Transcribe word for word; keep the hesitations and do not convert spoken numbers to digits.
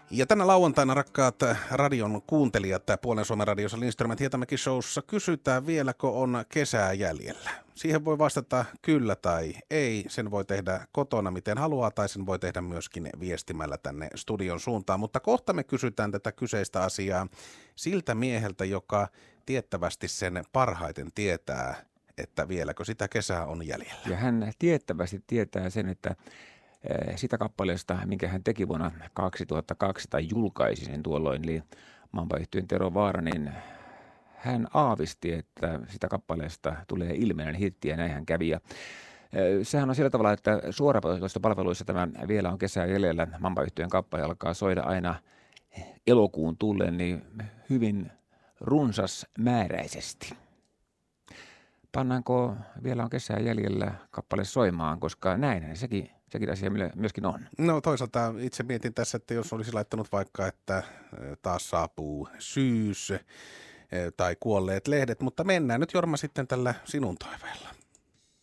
Ja tänä lauantaina, rakkaat radion kuuntelijat, Puolen Suomen radiossa Lindström Hietamäki Showssa kysytään, vieläkö on kesää jäljellä. Siihen voi vastata kyllä tai ei. Sen voi tehdä kotona miten haluaa tai sen voi tehdä myöskin viestimällä tänne studion suuntaan. Mutta kohta me kysytään tätä kyseistä asiaa siltä mieheltä, joka tiettävästi sen parhaiten tietää, että vieläkö sitä kesää on jäljellä. Ja hän tiettävästi tietää sen, että sitä kappaleesta, minkä hän teki vuonna kaksituhattakaksi tai julkaisi sen tuolloin, eli Mamba-yhtyeen Tero Vaara, niin hän aavisti, että sitä kappaleesta tulee ilmeinen hitti ja näin hän kävi. Ja sehän on sillä tavalla, että suorapalveluissa tämä Vielä on kesää jäljellä Mamba-yhtyeen kappale alkaa soida aina elokuun tullen niin hyvin runsasmääräisesti. Pannaanko Vielä on kesää jäljellä kappale soimaan, koska näinhän sekin, sekin asia myöskin on. No toisaalta itse mietin tässä, että jos olisi laittanut vaikka, että taas saapuu syys tai kuolleet lehdet, mutta mennään nyt Jorma sitten tällä sinun toiveella.